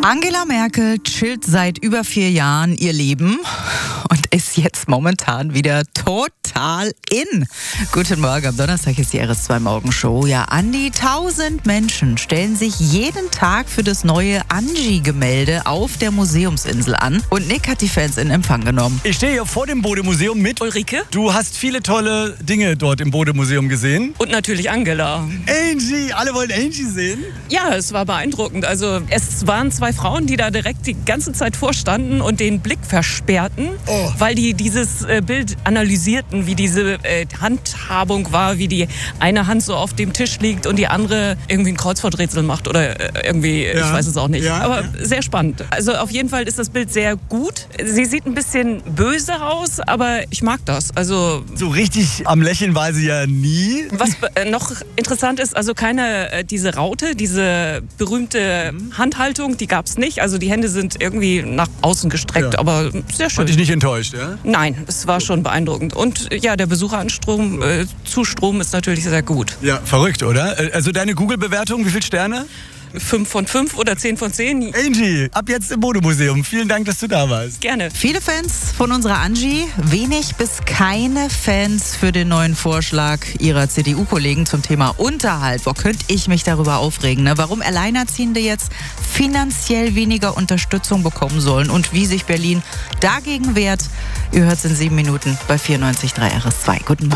Angela Merkel chillt seit über 4 Jahren ihr Leben und ist jetzt momentan wieder total in. Guten Morgen, am Donnerstag ist die RS2 Morgenshow. Ja, an die 1000 Menschen stellen sich jeden Tag für das neue Angie-Gemälde auf der Museumsinsel an. Und Nick hat die Fans in Empfang genommen. Ich stehe hier vor dem Bode-Museum mit Ulrike. Du hast viele tolle Dinge dort im Bode-Museum gesehen. Und natürlich Angela. Angie, alle wollen Angie sehen. Ja, es war beeindruckend. Also es waren 2 Frauen, die da direkt die ganze Zeit vorstanden und den Blick versperrten, weil die dieses Bild analysierten, wie diese Handhabung war, wie die eine Hand so auf dem Tisch liegt und die andere irgendwie ein Kreuzworträtsel macht oder irgendwie, ich weiß es auch nicht. Aber sehr spannend. Also auf jeden Fall ist das Bild sehr gut. Sie sieht ein bisschen böse aus, aber ich mag das. Also so richtig am Lächeln war sie ja nie. Was noch interessant ist, also diese Raute, diese berühmte Handhaltung, die gab es nicht. Also die Hände sind irgendwie nach außen gestreckt, aber sehr schön. Hat dich nicht enttäuscht, ja? Nein, es war schon beeindruckend. Und ja, der Besucherzustrom ist natürlich sehr gut. Ja, verrückt, oder? Also deine Google-Bewertung, wie viele Sterne? 5 von 5 oder 10 von 10. Angie, ab jetzt im Bode-Museum. Vielen Dank, dass du da warst. Gerne. Viele Fans von unserer Angie, wenig bis keine Fans für den neuen Vorschlag ihrer CDU-Kollegen zum Thema Unterhalt. Wo könnte ich mich darüber aufregen, ne? Warum Alleinerziehende jetzt finanziell weniger Unterstützung bekommen sollen und wie sich Berlin dagegen wehrt. Ihr hört es in 7 Minuten bei 94.3 RS2. Guten Morgen.